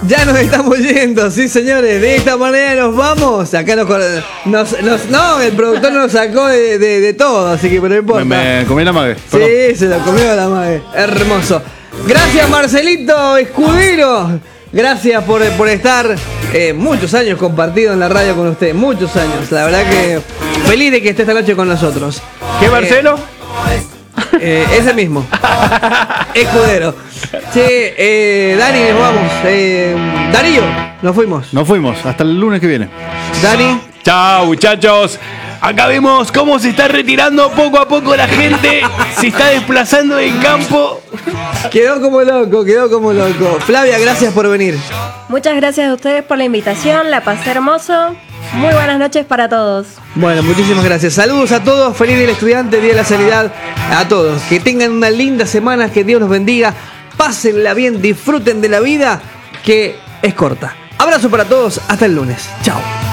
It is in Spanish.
Ya nos estamos yendo, sí señores. De esta manera nos vamos. Acá no, el productor nos sacó de todo, así que pero no importa. Me comí la mague. Sí, se lo comió la mague. Hermoso. Gracias Marcelito Escudero. Gracias por estar muchos años compartido en la radio con usted. Muchos años. La verdad que feliz de que esté esta noche con nosotros. ¿Qué Marcelo? Ese mismo. Escudero. Che, Dani, nos vamos. Darío, nos fuimos. Nos fuimos, hasta el lunes que viene. Dani. Chao, muchachos. Acá vemos cómo se está retirando poco a poco la gente. Se está desplazando del campo. Quedó como loco. Flavia, gracias por venir. Muchas gracias a ustedes por la invitación. La pasé hermoso. Muy buenas noches para todos. Bueno, muchísimas gracias. Saludos a todos. Feliz Día del Estudiante, Día de la Sanidad. A todos. Que tengan una linda semana. Que Dios los bendiga. Pásenla bien. Disfruten de la vida, que es corta. Abrazo para todos. Hasta el lunes. Chao.